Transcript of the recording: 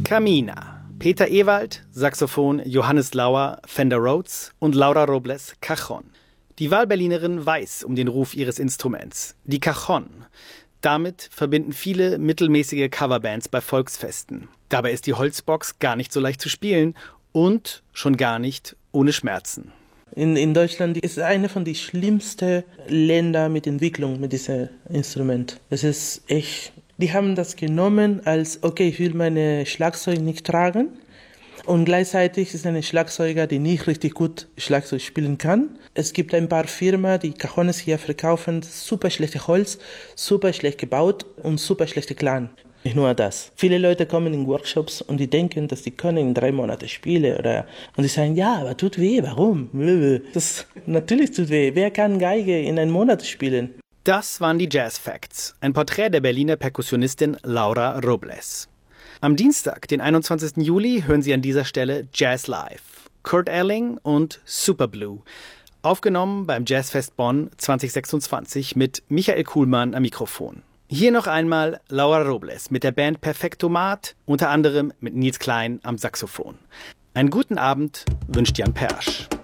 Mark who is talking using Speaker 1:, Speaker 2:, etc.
Speaker 1: Carmina. Peter Ewald, Saxophon, Johannes Lauer, Fender Rhodes und Laura Robles, Cajon. Die Wahlberlinerin weiß um den Ruf ihres Instruments, die Cajon. Damit verbinden viele mittelmäßige Coverbands bei Volksfesten. Dabei ist die Holzbox gar nicht so leicht zu spielen und schon gar nicht ohne Schmerzen.
Speaker 2: In Deutschland ist eine von den schlimmsten Ländern mit Entwicklung mit diesem Instrument. Es ist echt, die haben das genommen als, okay, ich will meine Schlagzeug nicht tragen. Und gleichzeitig ist eine Schlagzeuger, die nicht richtig gut Schlagzeug spielen kann. Es gibt ein paar Firmen, die Cajones hier verkaufen, super schlechte Holz, super schlecht gebaut und super schlechte Klang. Nicht nur das. Viele Leute kommen in Workshops und die denken, dass die können in 3 Monaten spielen. Und die sagen, ja, aber tut weh, warum? Natürlich tut weh. Wer kann Geige in 1 Monat spielen?
Speaker 1: Das waren die Jazz Facts, ein Porträt der Berliner Perkussionistin Laura Robles. Am Dienstag, den 21. Juli, hören Sie an dieser Stelle Jazz Live. Kurt Elling und Superblue. Aufgenommen beim Jazzfest Bonn 2026 mit Michael Kuhlmann am Mikrofon. Hier noch einmal Laura Robles mit der Band Perfektomat, unter anderem mit Nils Klein am Saxophon. Einen guten Abend wünscht Jan Persch.